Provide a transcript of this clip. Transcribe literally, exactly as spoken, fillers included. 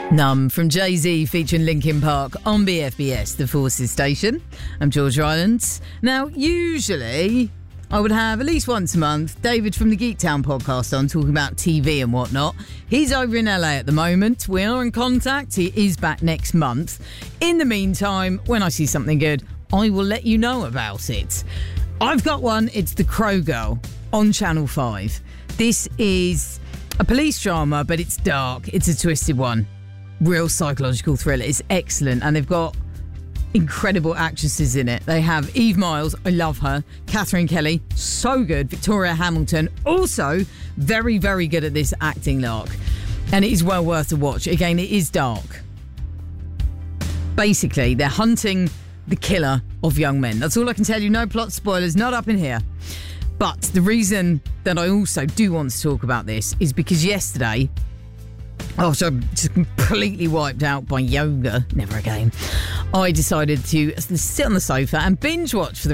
Numb from Jay-Z featuring Linkin Park on B F B S, the Forces station. I'm George Rylands. Now, usually I would have at least once a month David from the Geek Town podcast on talking about T V and whatnot. He's over in L A at the moment. We are in contact. He is back next month. In the meantime, when I see something good, I will let you know about it. I've got one. It's The Crow Girl on Channel five. This is a police drama, but it's dark. It's a twisted one. Real psychological thriller. It's excellent, and they've got incredible actresses in it. They have Eve Miles, I love her. Catherine Kelly, so good. Victoria Hamilton, also very, very good at this acting lark. And it is well worth a watch. Again, it is dark. Basically, they're hunting the killer of young men. That's all I can tell you. No plot spoilers, not up in here. But the reason that I also do want to talk about this is because yesterday, oh, so I'm just completely wiped out by yoga. Never again. I decided to sit on the sofa and binge watch for the